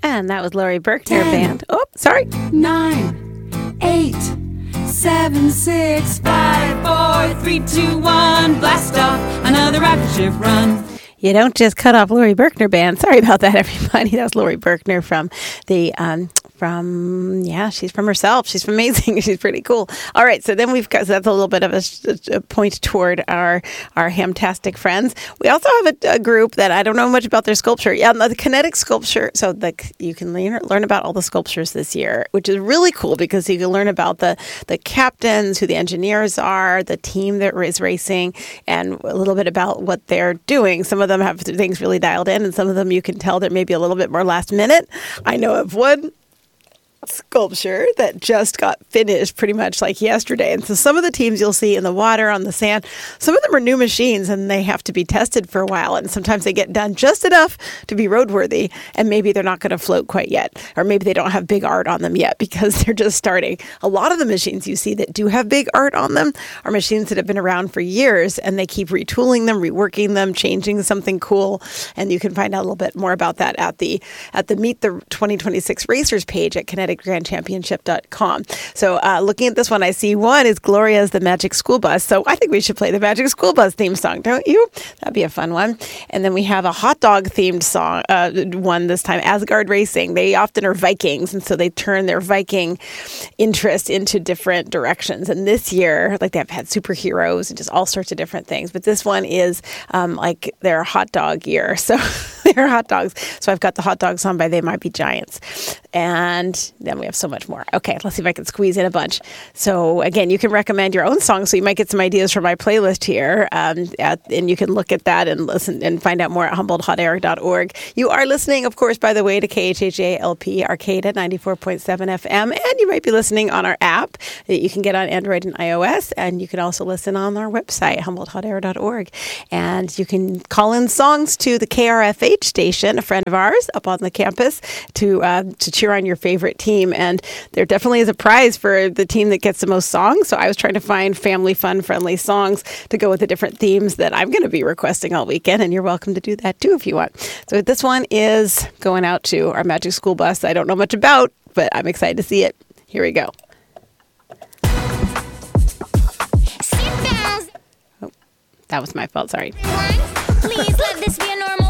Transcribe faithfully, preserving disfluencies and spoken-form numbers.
And that was Laurie Berkner Ten. Band. Oh, sorry. Nine, eight, seven, six, five, four, three, two, one. Blast off another rocket ship run. You don't just cut off Laurie Berkner Band. Sorry about that, everybody. That was Laurie Berkner from the, um, from, yeah, she's from herself. She's amazing. She's pretty cool. All right. So then we've got, so that's a little bit of a, a point toward our, our Hamtastic friends. We also have a, a group that I don't know much about their sculpture. Yeah, the Kinetic Sculpture. So the, you can learn, learn about all the sculptures this year, which is really cool because you can learn about the, the captains, who the engineers are, the team that is racing, and a little bit about what they're doing. Some of them have things really dialed in, and some of them you can tell they're maybe a little bit more last minute. I know of one sculpture that just got finished pretty much like yesterday. And so some of the teams you'll see in the water, on the sand, some of them are new machines and they have to be tested for a while. And sometimes they get done just enough to be roadworthy, and maybe they're not going to float quite yet. Or maybe they don't have big art on them yet because they're just starting. A lot of the machines you see that do have big art on them are machines that have been around for years, and they keep retooling them, reworking them, changing something cool. And you can find out a little bit more about that at the at the Meet the twenty twenty-six Racers page at Kinetic Grand Championship dot com. So uh, looking at this one, I see one is Gloria's The Magic School Bus. So I think we should play the Magic School Bus theme song, don't you? That'd be a fun one. And then we have a hot dog themed song, uh, one this time, Asgard Racing. They often are Vikings, and so they turn their Viking interest into different directions. And this year, like, they've had superheroes and just all sorts of different things. But this one is um, like their hot dog year. So they're hot dogs. So I've got the hot dog song by They Might Be Giants. And then we have so much more. Okay, let's see if I can squeeze in a bunch. So again, you can recommend your own songs, so you might get some ideas from my playlist here. Um, at, and you can look at that and listen and find out more at humboldt hot air dot org. You are listening, of course, by the way, to K H H A L P Arcata ninety-four point seven F M. And you might be listening on our app that you can get on Android and iOS. And you can also listen on our website, humboldt hot air dot org. And you can call in songs to the K R F H station, a friend of ours up on the campus, to uh, to cheer on your favorite team. And there definitely is a prize for the team that gets the most songs. So I was trying to find family, fun, friendly songs to go with the different themes that I'm going to be requesting all weekend. And you're welcome to do that too if you want. So this one is going out to our Magic School Bus. I don't know much about, but I'm excited to see it. Here we go. Oh, that was my fault. Sorry. Please let this be a normal